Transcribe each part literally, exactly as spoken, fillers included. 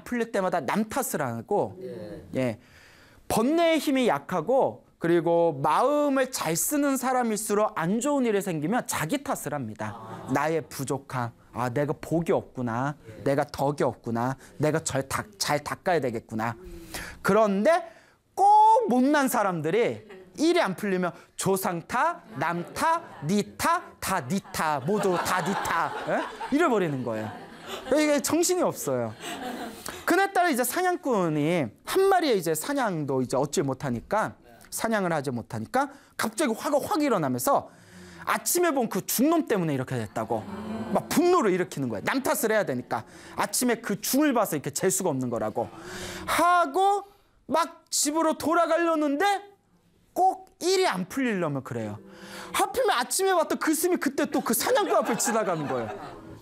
풀릴 때마다 남 탓을 하고 예. 예. 번뇌의 힘이 약하고 그리고 마음을 잘 쓰는 사람일수록 안 좋은 일이 생기면 자기 탓을 합니다. 아. 나의 부족함. 아, 내가 복이 없구나. 예. 내가 덕이 없구나. 내가 잘, 닦, 잘 닦아야 되겠구나. 그런데 꼭 못난 사람들이 일이 안 풀리면 조상 탓, 남 탓, 니 탓, 다 니 탓, 모두 다 니 탓. 예? 이래버리는 거예요. 이게 정신이 없어요. 그날따라 이제 사냥꾼이 한 마리의 이제 사냥도 이제 얻지 못하니까 사냥을 하지 못하니까 갑자기 화가 확 일어나면서 아침에 본 그 중놈 때문에 이렇게 됐다고 막 분노를 일으키는 거예요. 남 탓을 해야 되니까 아침에 그 중을 봐서 이렇게 재수가 없는 거라고 하고 막 집으로 돌아가려는데 꼭 일이 안 풀리려면 그래요. 하필이면 아침에 봤던 그 스님이 그때 또 그 사냥꾼 앞을 지나가는 거예요.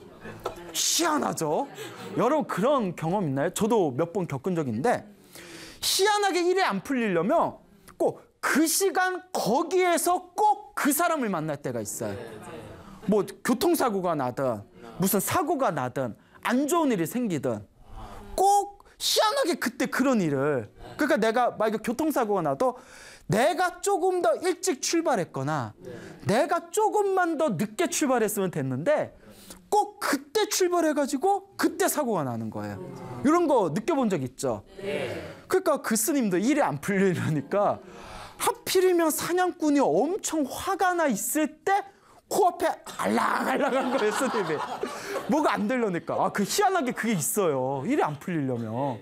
희한하죠? 여러분 그런 경험 있나요? 저도 몇 번 겪은 적이 있는데 희한하게 일이 안 풀리려면 꼭 그 시간 거기에서 꼭 그 사람을 만날 때가 있어요. 뭐 교통사고가 나든 무슨 사고가 나든 안 좋은 일이 생기든 꼭 희한하게 그때 그런 일을 그러니까 내가 만약에 교통사고가 나도 내가 조금 더 일찍 출발했거나 내가 조금만 더 늦게 출발했으면 됐는데 꼭 그때 출발해가지고 그때 사고가 나는 거예요. 이런 거 느껴본 적 있죠? 그러니까 그 스님도 일이 안 풀리려니까 하필이면 사냥꾼이 엄청 화가 나 있을 때 코앞에 알랑알랑한 거예요, 스님이. 뭐가 안 되려니까. 아, 그 희한하게 그게 있어요. 일이 안 풀리려면.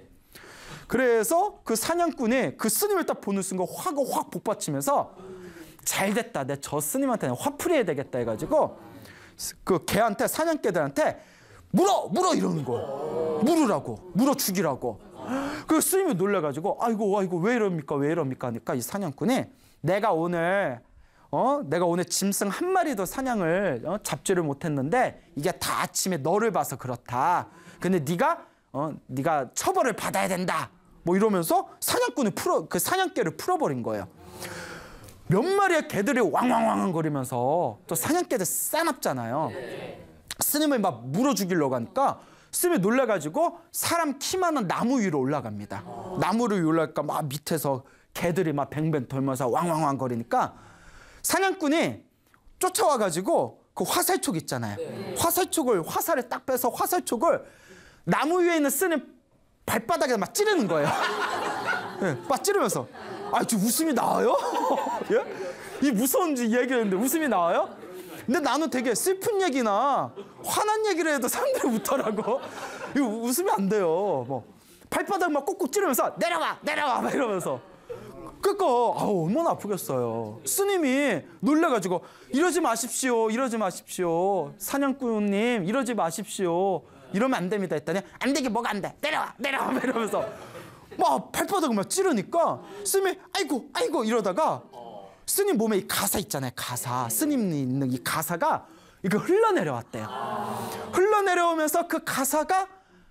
그래서 그 사냥꾼이 그 스님을 딱 보는 순간 화가 확 복받치면서 잘 됐다. 내 저 스님한테는 화풀이해야 되겠다 해가지고 그 개한테 사냥개들한테 물어! 물어! 이러는 거예요. 물으라고. 물어 죽이라고. 그 스님이 놀라가지고 아이고 아이고 왜 이럽니까? 왜 이럽니까? 하니까 이 사냥꾼이 내가 오늘 어 내가 오늘 짐승 한 마리도 사냥을 어? 잡지를 못했는데 이게 다 아침에 너를 봐서 그렇다. 근데 네가 어 네가 처벌을 받아야 된다. 뭐 이러면서 사냥꾼을 풀어 그 사냥개를 풀어버린 거예요. 몇 마리의 개들이 왕왕왕 거리면서 또 사냥개들 싸납잖아요. 스님을 막 물어 죽이려고 하니까 스님이 놀라가지고 사람 키만한 나무 위로 올라갑니다. 나무를 위로 올라가니까 막 밑에서 개들이 막 뱅뱅 돌면서 왕왕왕 거리니까 사냥꾼이 쫓아와가지고 그 화살촉 있잖아요. 화살촉을 화살을 딱 빼서 화살촉을 나무 위에 있는 스님 발바닥에 막 찌르는 거예요. 네, 막 찌르면서 아, 저 웃음이 나와요? 예? 이 무서운 얘기였는데 웃음이 나와요? 근데 나는 되게 슬픈 얘기나 화난 얘기를 해도 사람들이 웃더라고. 이거 웃으면 안 돼요. 뭐 발바닥 막 꾹꾹 찌르면서 내려와 내려와 막 이러면서 그러니까 아우 얼마나 아프겠어요. 스님이 놀래가지고 이러지 마십시오 이러지 마십시오 사냥꾼님 이러지 마십시오 이러면 안 됩니다 했더니 안 되게 뭐가 안 돼 내려와 내려와 막 이러면서 막 발바닥을 막 찌르니까 스님이 아이고 아이고 이러다가 스님 몸에 이 가사 있잖아요. 가사. 스님이 있는 이 가사가 이거 흘러내려왔대요. 흘러내려오면서 그 가사가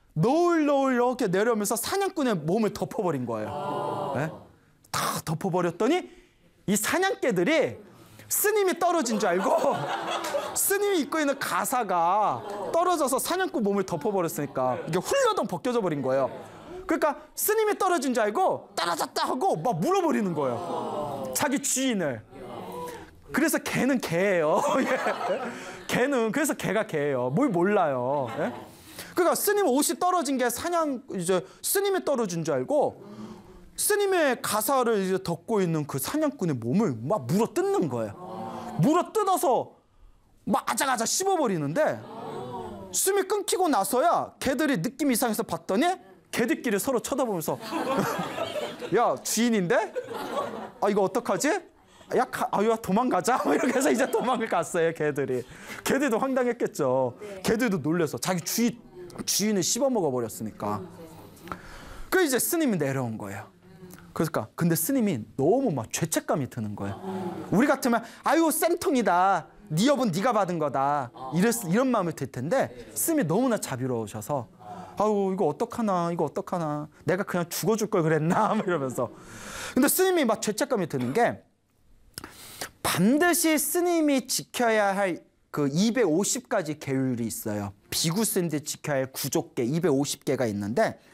너울너울 이렇게 내려오면서 사냥꾼의 몸을 덮어버린 거예요. 네? 다 덮어버렸더니 이 사냥개들이 스님이 떨어진 줄 알고 스님이 입고 있는 가사가 떨어져서 사냥꾼 몸을 덮어버렸으니까 이게 훌러덩 벗겨져 버린 거예요. 그러니까 스님이 떨어진 줄 알고 떨어졌다 하고 막 물어버리는 거예요. 자기 주인을. 그래서 개는 개예요. 개는 그래서 개가 개예요. 뭘 몰라요. 예? 그러니까 스님 옷이 떨어진 게 사냥 이제 스님이 떨어진 줄 알고 스님의 가사를 이제 덮고 있는 그 사냥꾼의 몸을 막 물어 뜯는 거예요. 물어 뜯어서 막 아작아작 씹어버리는데 숨이 끊기고 나서야 개들이 느낌 이상해서 봤더니 개들끼리 서로 쳐다보면서 야 주인인데? 아 이거 어떡하지? 야, 가, 아, 야 도망가자 이렇게 해서 이제 도망을 갔어요. 개들이. 개들도 황당했겠죠. 네. 개들도 놀래서 자기 주인, 주인을 씹어먹어 버렸으니까. 그 이제 스님이 내려온 거예요. 그러니까 근데 스님이 너무 막 죄책감이 드는 거예요. 우리 같으면 아유 쌤통이다. 네 여분 네가 받은 거다. 이랬, 이런 마음을 들 텐데 스님이 너무나 자비로우셔서 아우 이거 어떡하나 이거 어떡하나 내가 그냥 죽어줄 걸 그랬나 이러면서. 근데 스님이 막 죄책감이 드는 게 반드시 스님이 지켜야 할 그 이백오십 가지 계율이 있어요. 비구스님들이 지켜야 할 구족계 이백오십 개가 있는데